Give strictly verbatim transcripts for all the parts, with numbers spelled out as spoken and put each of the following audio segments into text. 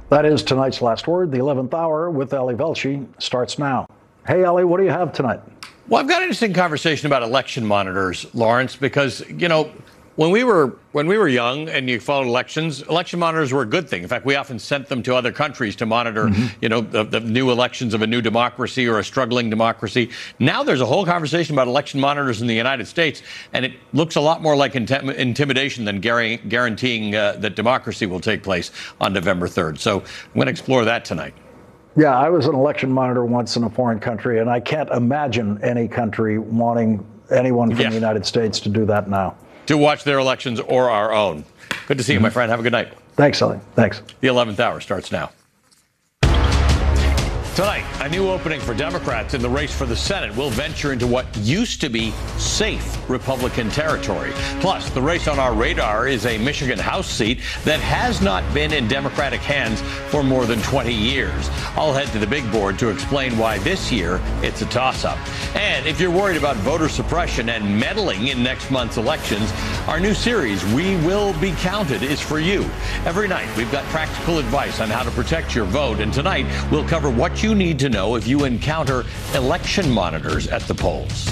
That is tonight's Last Word. The eleventh hour with Ali Velshi starts now. Hey, Ali, what do you have tonight? Well, I've got an interesting conversation about election monitors, Lawrence, because, you know, when we were when we were young and you followed elections, election monitors were a good thing. In fact, we often sent them to other countries to monitor, mm-hmm. you know, the, the new elections of a new democracy or a struggling democracy. Now there's a whole conversation about election monitors in the United States, and it looks a lot more like intim- intimidation than gar- guaranteeing uh, that democracy will take place on November third. So I'm going to explore that tonight. Yeah, I was an election monitor once in a foreign country, and I can't imagine any country wanting anyone from yeah. the United States to do that now. To watch their elections or our own. Good to see you, my friend. Have a good night. Thanks, Ali. Thanks. The eleventh hour starts now. Tonight, a new opening for Democrats in the race for the Senate will venture into what used to be safe Republican territory. Plus, the race on our radar is a Michigan House seat that has not been in Democratic hands for more than twenty years. I'll head to the big board to explain why this year it's a toss-up. And if you're worried about voter suppression and meddling in next month's elections, our new series, We Will Be Counted, is for you. Every night, we've got practical advice on how to protect your vote. And tonight, we'll cover what you need to know if you encounter election monitors at the polls.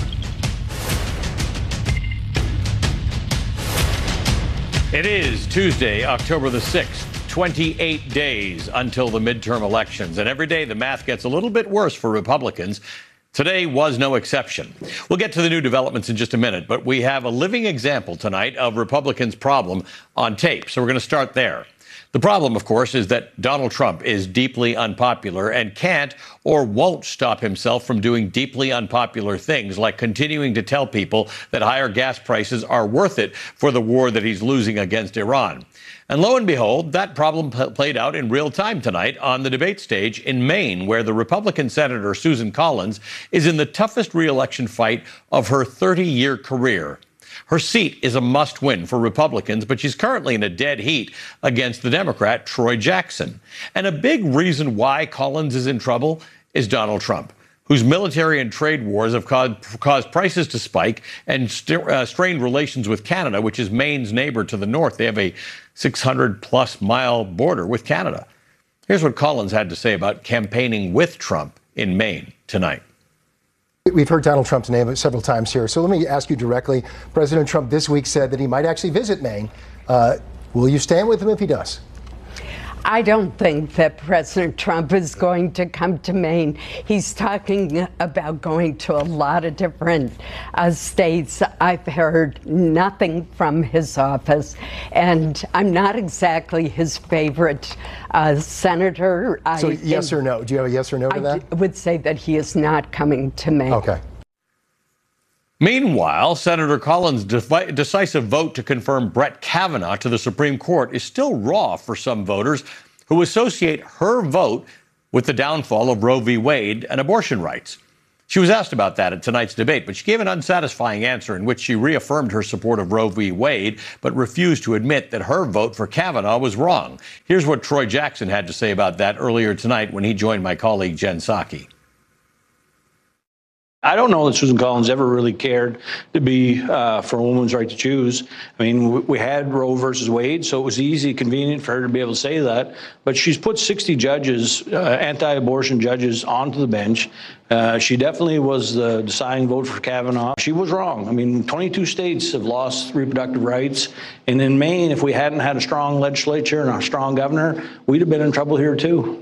It is Tuesday, October the sixth. twenty-eight days until the midterm elections. And every day the math gets a little bit worse for Republicans. Today was no exception. We'll get to the new developments in just a minute, but we have a living example tonight of Republicans' problem on tape. So we're going to start there. The problem, of course, is that Donald Trump is deeply unpopular and can't or won't stop himself from doing deeply unpopular things, like continuing to tell people that higher gas prices are worth it for the war that he's losing against Iran. And lo and behold, that problem p- played out in real time tonight on the debate stage in Maine, where the Republican Senator Susan Collins is in the toughest re-election fight of her thirty-year career. Her seat is a must-win for Republicans, but she's currently in a dead heat against the Democrat, Troy Jackson. And a big reason why Collins is in trouble is Donald Trump, whose military and trade wars have caused, caused prices to spike and st- uh, strained relations with Canada, which is Maine's neighbor to the north. They have a six hundred plus mile border with Canada. Here's what Collins had to say about campaigning with Trump in Maine tonight. We've heard Donald Trump's name several times here, so let me ask you directly. President Trump this week said that he might actually visit Maine. Uh, will you stand with him if he does? I don't think that President Trump is going to come to Maine. He's talking about going to a lot of different uh, states. I've heard nothing from his office, and I'm not exactly his favorite uh, senator. So I, yes or no? Do you have a yes or no to I that? I would say that he is not coming to Maine. Okay. Meanwhile, Senator Collins' defi- decisive vote to confirm Brett Kavanaugh to the Supreme Court is still raw for some voters who associate her vote with the downfall of Roe v. Wade and abortion rights. She was asked about that at tonight's debate, but she gave an unsatisfying answer in which she reaffirmed her support of Roe v. Wade, but refused to admit that her vote for Kavanaugh was wrong. Here's what Troy Jackson had to say about that earlier tonight when he joined my colleague Jen Psaki. I don't know that Susan Collins ever really cared to be uh, for a woman's right to choose. I mean, we had Roe versus Wade, so it was easy, convenient for her to be able to say that. But she's put sixty judges, uh, anti-abortion judges, onto the bench. Uh, she definitely was the deciding vote for Kavanaugh. She was wrong. I mean, twenty-two states have lost reproductive rights. And in Maine, if we hadn't had a strong legislature and a strong governor, we'd have been in trouble here, too.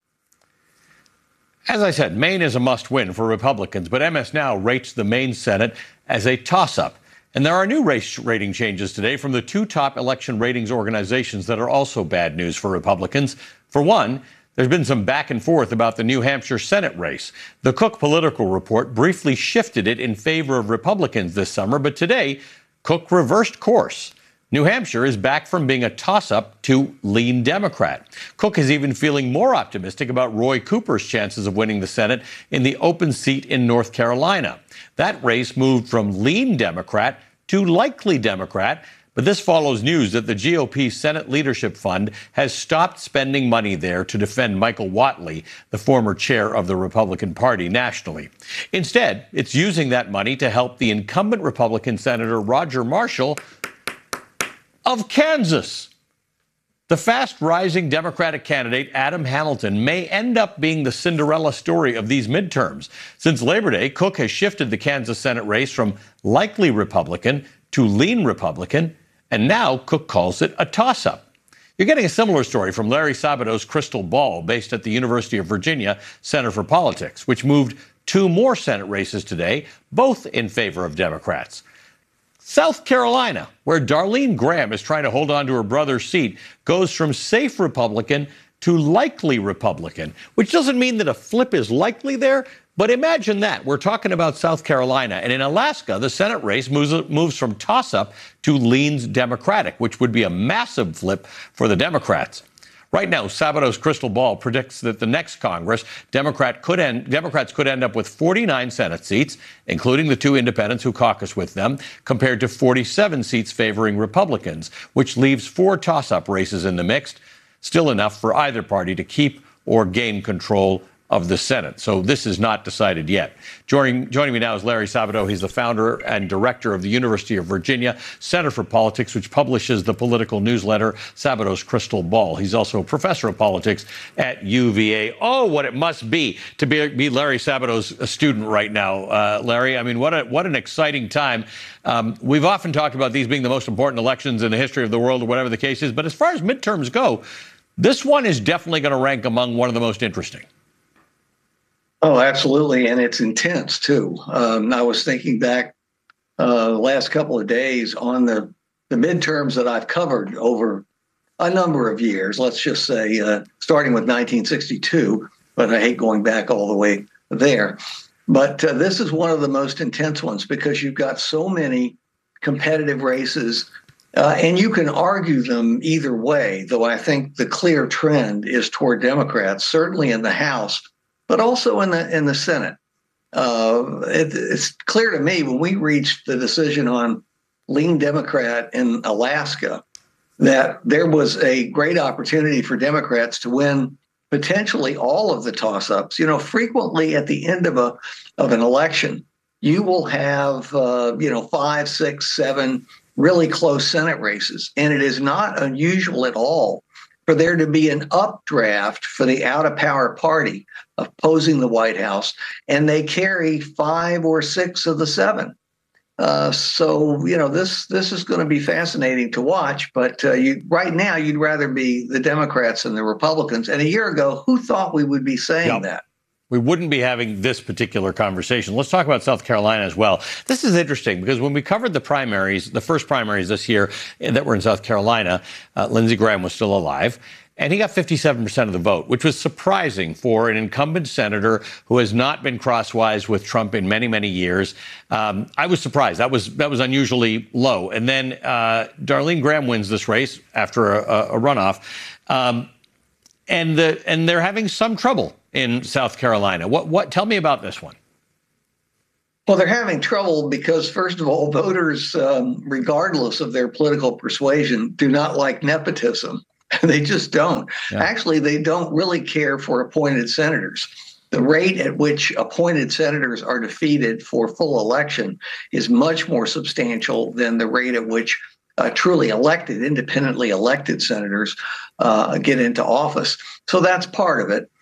As I said, Maine is a must-win for Republicans, but M S Now rates the Maine Senate as a toss-up. And there are new race rating changes today from the two top election ratings organizations that are also bad news for Republicans. For one, there's been some back and forth about the New Hampshire Senate race. The Cook Political Report briefly shifted it in favor of Republicans this summer, but today, Cook reversed course. New Hampshire is back from being a toss-up to lean Democrat. Cook is even feeling more optimistic about Roy Cooper's chances of winning the Senate in the open seat in North Carolina. That race moved from lean Democrat to likely Democrat, but this follows news that the G O P Senate Leadership Fund has stopped spending money there to defend Michael Whatley, the former chair of the Republican Party nationally. Instead, it's using that money to help the incumbent Republican Senator Roger Marshall of Kansas. The fast-rising Democratic candidate Adam Hamilton may end up being the Cinderella story of these midterms. Since Labor Day, Cook has shifted the Kansas Senate race from likely Republican to lean Republican, and now Cook calls it a toss-up. You're getting a similar story from Larry Sabato's Crystal Ball, based at the University of Virginia Center for Politics, which moved two more Senate races today, both in favor of Democrats. South Carolina, where Darlene Graham is trying to hold on to her brother's seat, goes from safe Republican to likely Republican, which doesn't mean that a flip is likely there, but imagine that. We're talking about South Carolina, and in Alaska, the Senate race moves, moves from toss-up to leans Democratic, which would be a massive flip for the Democrats. Right now, Sabato's Crystal Ball predicts that the next Congress, Democrat could end, Democrats could end up with forty-nine Senate seats, including the two independents who caucus with them, compared to forty-seven seats favoring Republicans, which leaves four toss-up races in the mix, still enough for either party to keep or gain control of the Senate. So this is not decided yet. Joining, joining me now is Larry Sabato. He's the founder and director of the University of Virginia Center for Politics, which publishes the political newsletter Sabato's Crystal Ball. He's also a professor of politics at U V A. Oh, what it must be to be, be Larry Sabato's student right now, uh, Larry. I mean, what a, what an exciting time. Um, we've often talked about these being the most important elections in the history of the world, or whatever the case is. But as far as midterms go, this one is definitely going to rank among one of the most interesting. Oh, absolutely. And it's intense, too. Um, I was thinking back uh, the last couple of days on the, the midterms that I've covered over a number of years, let's just say, uh, starting with nineteen sixty-two, but I hate going back all the way there. But uh, this is one of the most intense ones because you've got so many competitive races, uh, and you can argue them either way, though I think the clear trend is toward Democrats, certainly in the House, but also in the in the Senate. Uh, it, it's clear to me when we reached the decision on lean Democrat in Alaska that there was a great opportunity for Democrats to win potentially all of the toss-ups. You know, frequently at the end of a of an election, you will have uh, you know five, six, seven really close Senate races, and it is not unusual at all for there to be an updraft for the out-of-power party opposing the White House, and they carry five or six of the seven. Uh, so, you know, this this is going to be fascinating to watch, but uh, you, right now you'd rather be the Democrats than the Republicans. And a year ago, who thought we would be saying Yep. that? We wouldn't be having this particular conversation. Let's talk about South Carolina as well. This is interesting because when we covered the primaries, the first primaries this year that were in South Carolina, uh, Lindsey Graham was still alive, and he got fifty-seven percent of the vote, which was surprising for an incumbent senator who has not been crosswise with Trump in many, many years. Um, I was surprised. That was that was unusually low. And then uh, Darlene Graham wins this race after a, a runoff. Um, And the and they're having some trouble in South Carolina. What what? Tell me about this one. Well, they're having trouble because, first of all, voters, um, regardless of their political persuasion, do not like nepotism. They just don't. Yeah. Actually, they don't really care for appointed senators. The rate at which appointed senators are defeated for full election is much more substantial than the rate at which Uh, truly elected, independently elected senators uh, get into office. So that's part of it.